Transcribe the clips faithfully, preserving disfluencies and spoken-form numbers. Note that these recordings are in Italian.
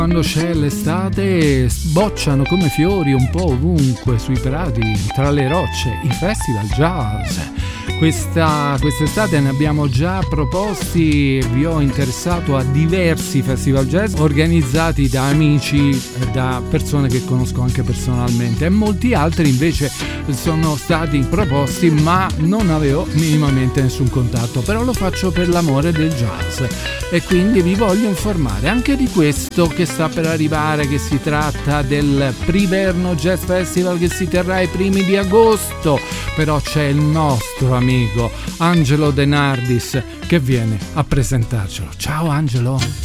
Quando c'è l'estate sbocciano come fiori un po' ovunque sui prati, tra le rocce, i festival jazz. Questa, quest'estate ne abbiamo già proposti, vi ho interessato a diversi festival jazz organizzati da amici e da persone che conosco anche personalmente, e molti altri invece sono stati proposti ma non avevo minimamente nessun contatto, però lo faccio per l'amore del jazz e quindi vi voglio informare anche di questo che sta per arrivare, che si tratta del Priverno Jazz Festival che si terrà ai primi di agosto. Però c'è il nostro amico Angelo De Nardis che viene a presentarcelo. Ciao Angelo.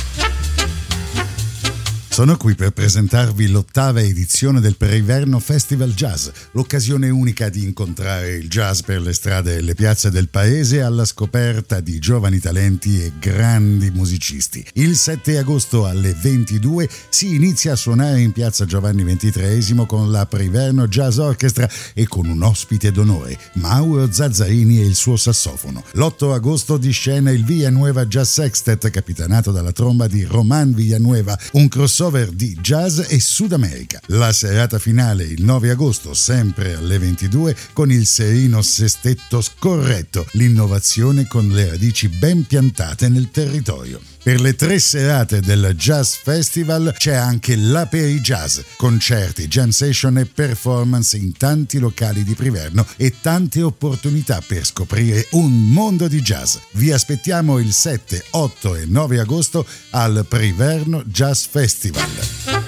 Sono qui per presentarvi l'ottava edizione del Priverno Festival Jazz, l'occasione unica di incontrare il jazz per le strade e le piazze del paese alla scoperta di giovani talenti e grandi musicisti. Il sette agosto alle ventidue si inizia a suonare in piazza Giovanni ventitreesimo con la Priverno Jazz Orchestra e con un ospite d'onore, Mauro Zazzarini e il suo sassofono. L'otto agosto di scena il Villanueva Jazz Sextet, capitanato dalla tromba di Roman Villanueva, un crossover di jazz e Sud America. La serata finale il nove agosto, sempre alle ventidue, con il Serino Sestetto Scorretto, l'innovazione con le radici ben piantate nel territorio. Per le tre serate del Jazz Festival c'è anche l'Aperi Jazz, concerti, jam session e performance in tanti locali di Priverno e tante opportunità per scoprire un mondo di jazz. Vi aspettiamo il sette, otto e nove agosto al Priverno Jazz Festival.